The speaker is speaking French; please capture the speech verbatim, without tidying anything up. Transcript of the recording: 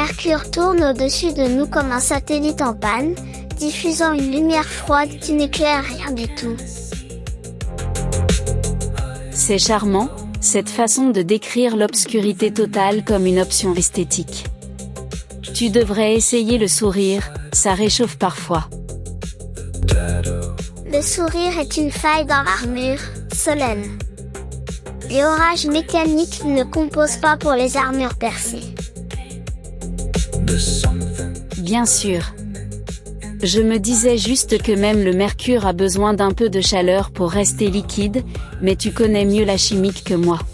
Mercure tourne au-dessus de nous comme un satellite en panne, diffusant une lumière froide qui n'éclaire rien du tout. C'est charmant, cette façon de décrire l'obscurité totale comme une option esthétique. Tu devrais essayer le sourire, ça réchauffe parfois. Le sourire est une faille dans l'armure, Solène. Les orages mécaniques ne composent pas pour les armures percées. Bien sûr. Je me disais juste que même le mercure a besoin d'un peu de chaleur pour rester liquide, mais tu connais mieux la chimique que moi.